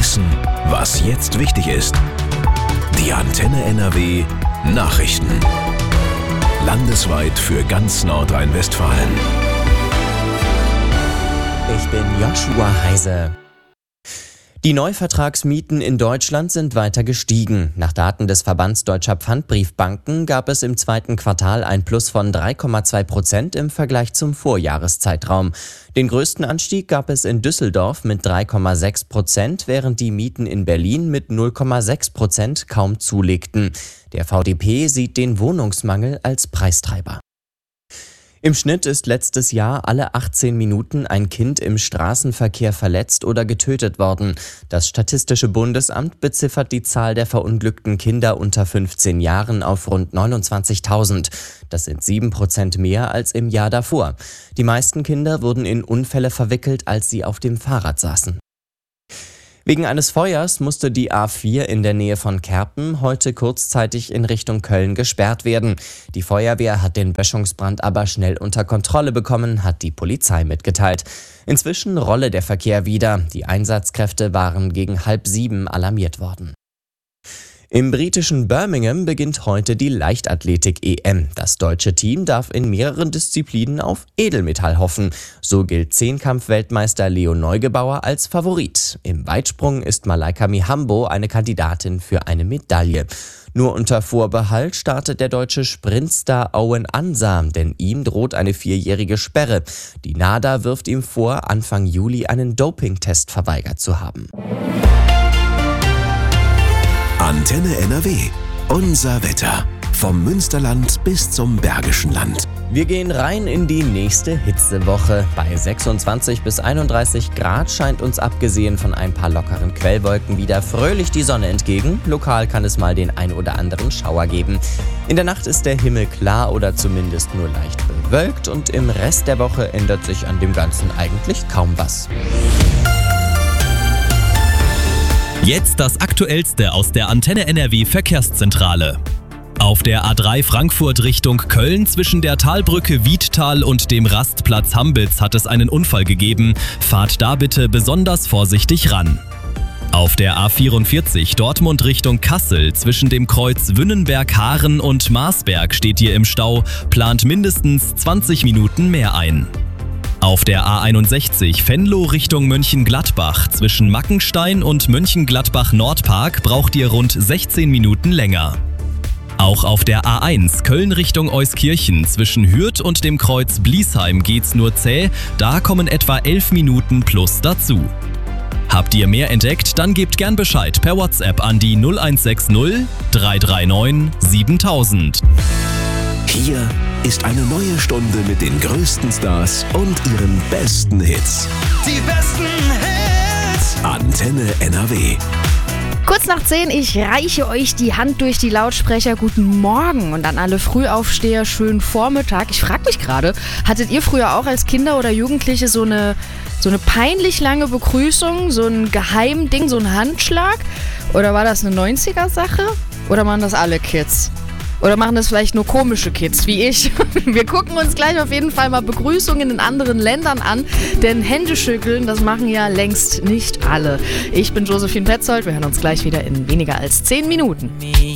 Wissen, was jetzt wichtig ist. Die Antenne NRW Nachrichten. Landesweit für ganz Nordrhein-Westfalen. Ich bin Joshua Heise. Die Neuvertragsmieten in Deutschland sind weiter gestiegen. Nach Daten des Verbands Deutscher Pfandbriefbanken gab es im zweiten Quartal ein Plus von 3,2% im Vergleich zum Vorjahreszeitraum. Den größten Anstieg gab es in Düsseldorf mit 3,6%, während die Mieten in Berlin mit 0,6% kaum zulegten. Der VDP sieht den Wohnungsmangel als Preistreiber. Im Schnitt ist letztes Jahr alle 18 Minuten ein Kind im Straßenverkehr verletzt oder getötet worden. Das Statistische Bundesamt beziffert die Zahl der verunglückten Kinder unter 15 Jahren auf rund 29.000. Das sind 7% mehr als im Jahr davor. Die meisten Kinder wurden in Unfälle verwickelt, als sie auf dem Fahrrad saßen. Wegen eines Feuers musste die A4 in der Nähe von Kerpen heute kurzzeitig in Richtung Köln gesperrt werden. Die Feuerwehr hat den Böschungsbrand aber schnell unter Kontrolle bekommen, hat die Polizei mitgeteilt. Inzwischen rolle der Verkehr wieder. Die Einsatzkräfte waren gegen 6:30 alarmiert worden. Im britischen Birmingham beginnt heute die Leichtathletik-EM. Das deutsche Team darf in mehreren Disziplinen auf Edelmetall hoffen. So gilt Zehnkampf-Weltmeister Leo Neugebauer als Favorit. Im Weitsprung ist Malaika Mihambo eine Kandidatin für eine Medaille. Nur unter Vorbehalt startet der deutsche Sprintstar Owen Ansa, denn ihm droht eine 4-jährige Sperre. Die NADA wirft ihm vor, Anfang Juli einen Dopingtest verweigert zu haben. Antenne NRW. Unser Wetter. Vom Münsterland bis zum Bergischen Land. Wir gehen rein in die nächste Hitzewoche. Bei 26 bis 31 Grad scheint uns abgesehen von ein paar lockeren Quellwolken wieder fröhlich die Sonne entgegen. Lokal kann es mal den ein oder anderen Schauer geben. In der Nacht ist der Himmel klar oder zumindest nur leicht bewölkt und im Rest der Woche ändert sich an dem Ganzen eigentlich kaum was. Jetzt das Aktuellste aus der Antenne NRW Verkehrszentrale. Auf der A3 Frankfurt Richtung Köln zwischen der Talbrücke Wiedtal und dem Rastplatz Hambitz hat es einen Unfall gegeben. Fahrt da bitte besonders vorsichtig ran. Auf der A44 Dortmund Richtung Kassel zwischen dem Kreuz Wünnenberg-Haaren und Marsberg steht ihr im Stau, plant mindestens 20 Minuten mehr ein. Auf der A61 Venlo Richtung Mönchengladbach zwischen Mackenstein und Mönchengladbach-Nordpark braucht ihr rund 16 Minuten länger. Auch auf der A1 Köln Richtung Euskirchen zwischen Hürth und dem Kreuz Bliesheim geht's nur zäh, da kommen etwa 11 Minuten plus dazu. Habt ihr mehr entdeckt, dann gebt gern Bescheid per WhatsApp an die 0160 339 7000. Hier ist eine neue Stunde mit den größten Stars und ihren besten Hits. Die besten Hits. Antenne NRW. Kurz nach 10, ich reiche euch die Hand durch die Lautsprecher. Guten Morgen und an alle Frühaufsteher, schönen Vormittag. Ich frage mich gerade, hattet ihr früher auch als Kinder oder Jugendliche so eine peinlich lange Begrüßung, so ein Geheimding, so ein Handschlag? Oder war das eine 90er-Sache? Oder machen das alle Kids? Oder machen das vielleicht nur komische Kids wie ich? Wir gucken uns gleich auf jeden Fall mal Begrüßungen in anderen Ländern an, denn Händeschütteln, das machen ja längst nicht alle. Ich bin Josephine Petzold, wir hören uns gleich wieder in weniger als 10 Minuten.